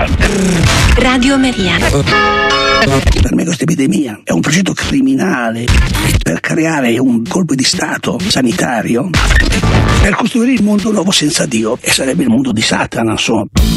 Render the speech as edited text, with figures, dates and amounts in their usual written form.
Radio Maria. Per me questa epidemia è un progetto criminale per creare un colpo di stato sanitario per costruire il mondo nuovo senza Dio, e sarebbe il mondo di Satana, insomma.